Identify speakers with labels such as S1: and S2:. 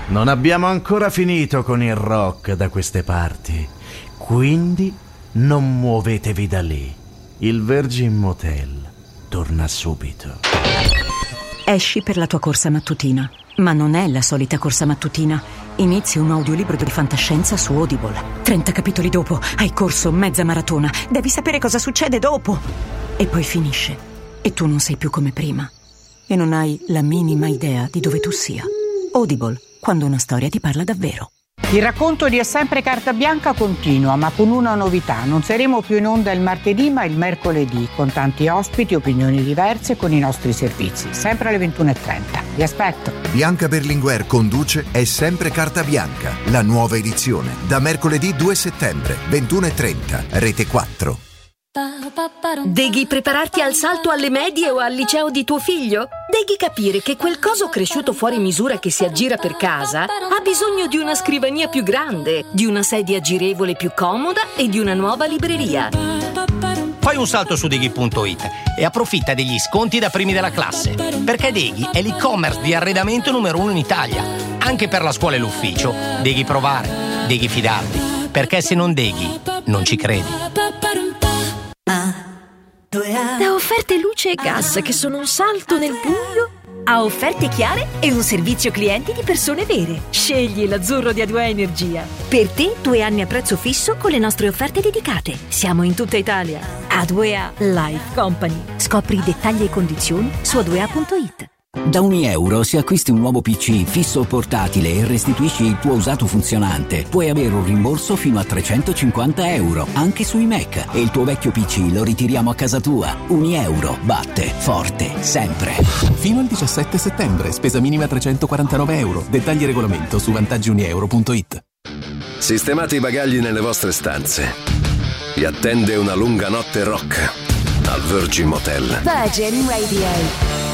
S1: Non abbiamo ancora finito con il rock da queste parti, quindi non muovetevi da lì. Il Virgin Motel torna subito.
S2: Esci per la tua corsa mattutina, ma non è la solita corsa mattutina. Inizi un audiolibro di fantascienza su Audible. 30 capitoli dopo hai corso mezza maratona. Devi sapere cosa succede dopo. E poi finisce. E tu non sei più come prima. E non hai la minima idea di dove tu sia. Audible, quando una storia ti parla davvero.
S3: Il racconto di È sempre carta bianca continua, ma con una novità. Non saremo più in onda il martedì, ma il mercoledì, con tanti ospiti, opinioni diverse, con i nostri servizi, sempre alle 21:30. Vi aspetto.
S4: Bianca Berlinguer conduce È sempre carta bianca, la nuova edizione, da mercoledì 2 settembre, 21:30, Rete 4.
S5: Devi prepararti al salto alle medie o al liceo di tuo figlio? Devi capire che quel coso cresciuto fuori misura che si aggira per casa ha bisogno di una scrivania più grande, di una sedia girevole più comoda e di una nuova libreria.
S6: Fai un salto su Deghi.it e approfitta degli sconti da primi della classe, perché Deghi è l'e-commerce di arredamento numero 1 in Italia. Anche per la scuola e l'ufficio, Deghi provare, Deghi fidarti, perché se non Deghi, non ci credi.
S5: Da offerte luce e gas che sono un salto nel buio a offerte chiare e un servizio clienti di persone vere. Scegli l'azzurro di A2A Energia. Per te 2 anni a prezzo fisso con le nostre offerte dedicate. Siamo in tutta Italia. A2A Life Company. Scopri i dettagli e condizioni su a2a.it.
S7: Da €1 se acquisti un nuovo PC fisso o portatile e restituisci il tuo usato funzionante, puoi avere un rimborso fino a €350 anche sui Mac, e il tuo vecchio PC lo ritiriamo a casa tua. €1 batte forte sempre.
S8: Fino al 17 settembre, spesa minima €349. Dettagli e regolamento su vantaggiunieuro.it.
S9: Sistemate i bagagli nelle vostre stanze. Vi attende una lunga notte rock al Virgin Motel.
S5: Virgin Radio.